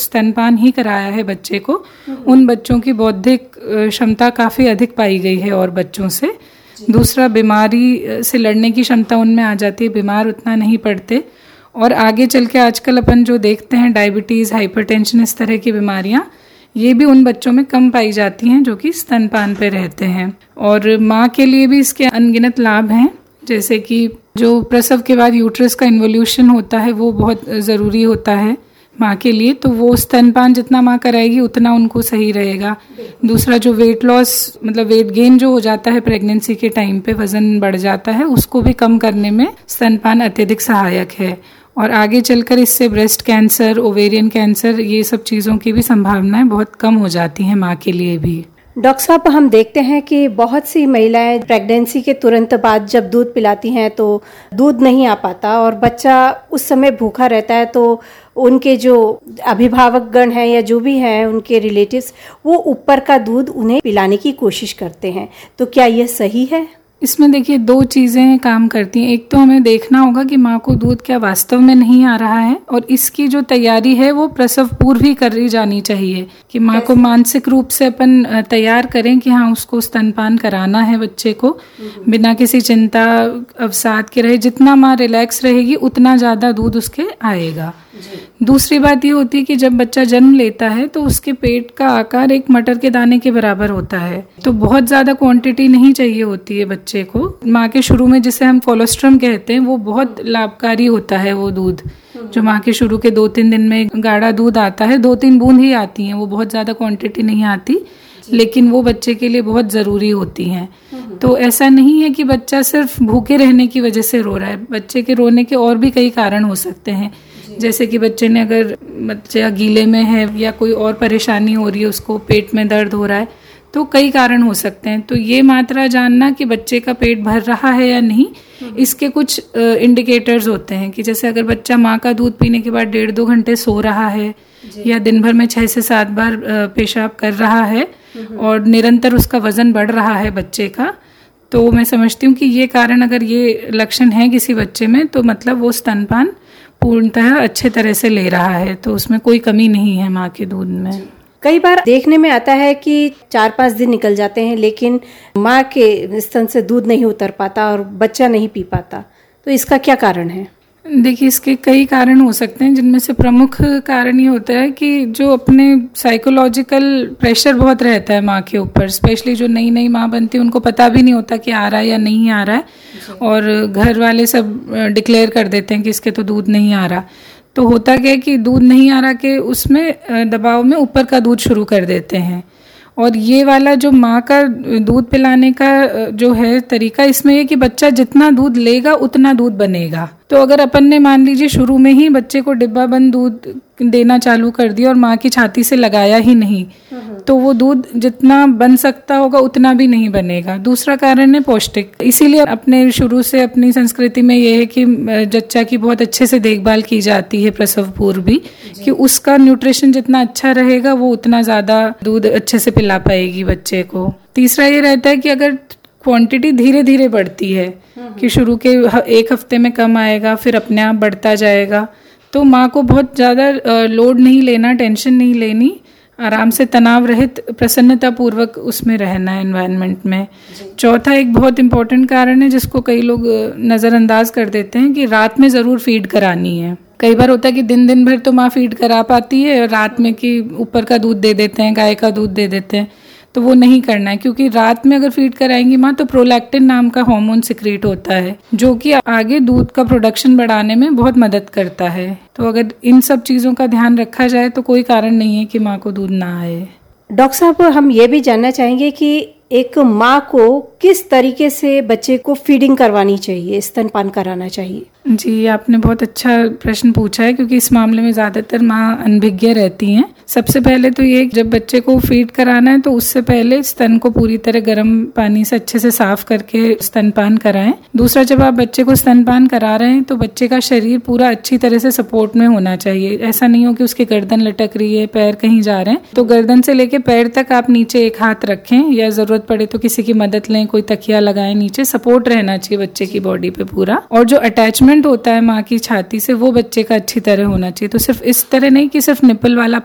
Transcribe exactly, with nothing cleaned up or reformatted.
स्तनपान ही कराया है बच्चे को, उन बच्चों की बौद्धिक क्षमता काफ़ी अधिक पाई गई है और बच्चों से। दूसरा, बीमारी से लड़ने की क्षमता उनमें आ जाती है, बीमार उतना नहीं पड़ते। और आगे चल के आजकल अपन जो देखते हैं डायबिटीज़, हाइपरटेंशन, इस तरह की बीमारियां, ये भी उन बच्चों में कम पाई जाती हैं जो कि स्तनपान पे रहते हैं। और माँ के लिए भी इसके अनगिनत लाभ हैं, जैसे कि जो प्रसव के बाद यूट्रस का इन्वोल्यूशन होता है वो बहुत ज़रूरी होता है माँ के लिए, तो वो स्तनपान जितना माँ कराएगी उतना उनको सही रहेगा। दूसरा, जो वेट लॉस मतलब वेट गेन जो हो जाता है प्रेगनेंसी के टाइम पे, वजन बढ़ जाता है, उसको भी कम करने में स्तनपान अत्यधिक सहायक है। और आगे चलकर इससे ब्रेस्ट कैंसर, ओवेरियन कैंसर, ये सब चीज़ों की भी संभावनाएं बहुत कम हो जाती हैं माँ के लिए भी। डॉक्टर साहब, हम देखते हैं कि बहुत सी महिलाएं प्रेगनेंसी के तुरंत बाद जब दूध पिलाती हैं तो दूध नहीं आ पाता और बच्चा उस समय भूखा रहता है, तो उनके जो अभिभावक गण हैं या जो भी हैं उनके रिलेटिव्स, वो ऊपर का दूध उन्हें पिलाने की कोशिश करते हैं, तो क्या यह सही है? इसमें देखिए दो चीज़ें काम करती हैं। एक तो हमें देखना होगा कि माँ को दूध क्या वास्तव में नहीं आ रहा है, और इसकी जो तैयारी है वो प्रसव पूर्व ही करी जानी चाहिए, कि माँ को मानसिक रूप से अपन तैयार करें कि हाँ उसको स्तनपान कराना है बच्चे को, बिना किसी चिंता अवसाद के रहे। जितना माँ रिलैक्स रहेगी उतना ज़्यादा दूध उसके आएगा। दूसरी बात ये होती है कि जब बच्चा जन्म लेता है तो उसके पेट का आकार एक मटर के दाने के बराबर होता है, तो बहुत ज़्यादा क्वांटिटी नहीं चाहिए होती है बच्चे को। माँ के शुरू में जिसे हम कोलोस्ट्रम कहते हैं वो बहुत लाभकारी होता है। वो दूध जो माँ के शुरू के दो तीन दिन में गाढ़ा दूध आता है, दो तीन बूंद ही आती हैं, वो बहुत ज़्यादा क्वांटिटी नहीं आती, लेकिन वो बच्चे के लिए बहुत ज़रूरी होती हैं। तो ऐसा नहीं है कि बच्चा सिर्फ भूखे रहने की वजह से रो रहा है, बच्चे के रोने के और भी कई कारण हो सकते हैं, जैसे कि बच्चे ने अगर बच्चा गीले में है या कोई और परेशानी हो रही है, उसको पेट में दर्द हो रहा है, तो कई कारण हो सकते हैं। तो ये मात्रा जानना कि बच्चे का पेट भर रहा है या नहीं, इसके कुछ इंडिकेटर्स होते हैं कि जैसे अगर बच्चा माँ का दूध पीने के बाद डेढ़ दो घंटे सो रहा है या दिन भर में छह से सात बार पेशाब कर रहा है और निरंतर उसका वजन बढ़ रहा है बच्चे का, तो मैं समझती हूँ कि ये कारण, अगर ये लक्षण है किसी बच्चे में, तो मतलब वो स्तनपान पूर्णतः अच्छे तरह से ले रहा है, तो उसमें कोई कमी नहीं है माँ के दूध में। कई बार देखने में आता है कि चार पांच दिन निकल जाते हैं लेकिन माँ के स्तन से दूध नहीं उतर पाता और बच्चा नहीं पी पाता, तो इसका क्या कारण है? देखिए, इसके कई कारण हो सकते हैं, जिनमें से प्रमुख कारण ये होता है कि जो अपने साइकोलॉजिकल प्रेशर बहुत रहता है माँ के ऊपर, स्पेशली जो नई नई माँ बनती है उनको पता भी नहीं होता कि आ रहा है या नहीं आ रहा है, और घर वाले सब डिक्लेयर कर देते हैं कि इसके तो दूध नहीं आ रहा। तो होता क्या है कि दूध नहीं आ रहा के उसमें दबाव में ऊपर का दूध शुरू कर देते हैं, और ये वाला जो माँ का दूध पिलाने का जो है तरीका, इसमें ये कि बच्चा जितना दूध लेगा उतना दूध बनेगा। तो अगर अपन ने मान लीजिए शुरू में ही बच्चे को डिब्बा बंद दूध देना चालू कर दिया और माँ की छाती से लगाया ही नहीं, तो वो दूध जितना बन सकता होगा उतना भी नहीं बनेगा। दूसरा कारण है पौष्टिक, इसीलिए अपने शुरू से अपनी संस्कृति में ये है कि जच्चा की बहुत अच्छे से देखभाल की जाती है प्रसव पूर्व भी, कि उसका न्यूट्रिशन जितना अच्छा रहेगा वो उतना ज्यादा दूध अच्छे से पिला पाएगी बच्चे को। तीसरा ये रहता है कि अगर क्वांटिटी धीरे धीरे बढ़ती है, कि शुरू के एक हफ्ते में कम आएगा फिर अपने आप बढ़ता जाएगा, तो माँ को बहुत ज़्यादा लोड नहीं लेना, टेंशन नहीं लेनी, आराम से तनाव रहित प्रसन्नता पूर्वक उसमें रहना है एनवायरनमेंट में। चौथा एक बहुत इम्पोर्टेंट कारण है जिसको कई लोग नज़रअंदाज कर देते हैं, कि रात में ज़रूर फीड करानी है। कई बार होता है कि दिन दिन भर तो माँ फीड करा पाती है, रात में कि ऊपर का दूध दे देते हैं, गाय का दूध दे देते हैं, तो वो नहीं करना है, क्योंकि रात में अगर फीड कराएंगी माँ तो प्रोलैक्टिन नाम का हार्मोन सिक्रीट होता है जो कि आगे दूध का प्रोडक्शन बढ़ाने में बहुत मदद करता है। तो अगर इन सब चीज़ों का ध्यान रखा जाए तो कोई कारण नहीं है कि माँ को दूध ना आए। डॉक्टर साहब, हम ये भी जानना चाहेंगे कि एक माँ को किस तरीके से बच्चे को फीडिंग करवानी चाहिए, स्तनपान कराना चाहिए? जी, आपने बहुत अच्छा प्रश्न पूछा है, क्योंकि इस मामले में ज़्यादातर माँ अनभिज्ञ रहती हैं। सबसे पहले तो ये, जब बच्चे को फीड कराना है तो उससे पहले स्तन को पूरी तरह गर्म पानी से अच्छे से साफ करके स्तनपान कराएं। दूसरा, जब आप बच्चे को स्तनपान करा रहे हैं तो बच्चे का शरीर पूरा अच्छी तरह से सपोर्ट में होना चाहिए। ऐसा नहीं हो कि उसकी गर्दन लटक रही है, पैर कहीं जा रहे हैं, तो गर्दन से लेके पैर तक आप नीचे एक हाथ रखें, या जरूरत पड़े तो किसी की मदद लें, कोई तकिया लगाएं, नीचे सपोर्ट रहना चाहिए बच्चे की बॉडी पे पूरा। और जो अटैचमेंट होता है माँ की छाती से, वो बच्चे का अच्छी तरह होना चाहिए। तो सिर्फ इस तरह नहीं कि सिर्फ निपल वाला